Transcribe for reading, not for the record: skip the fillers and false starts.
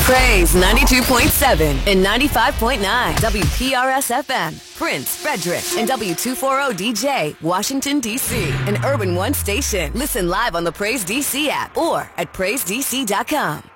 Praise 92.7 and 95.9 WPRS FM, Prince, Frederick, and W240DJ, Washington, D.C., an Urban One station. Listen live on the Praise DC app or at PraiseDC.com.